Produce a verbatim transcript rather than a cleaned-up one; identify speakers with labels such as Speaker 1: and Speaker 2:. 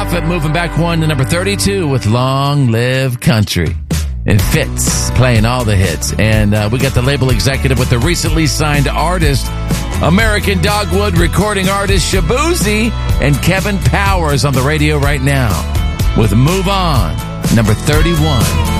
Speaker 1: Prophet moving back one to number thirty-two with Long Live Country. It fits, playing all the hits. And uh, we got the label executive with the recently signed artist, American Dogwood recording artist Shabuzi, and Kevin Powers on the radio right now with Move On, number thirty-one.